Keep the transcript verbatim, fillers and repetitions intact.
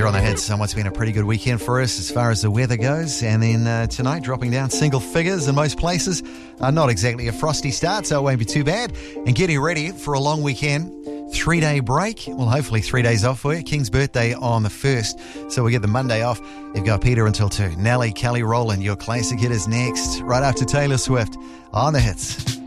on the hits on what's been a pretty good weekend for us as far as the weather goes. And then uh, tonight, dropping down single figures in most places. Uh, not exactly a frosty start, so it won't be too bad. And getting ready for a long weekend. Three-day break. Well, hopefully three days off for you. King's birthday on the first, so we get the Monday off. You've got Peter until two. Nelly, Kelly Rowland, your classic hit is next, right after Taylor Swift on the hits.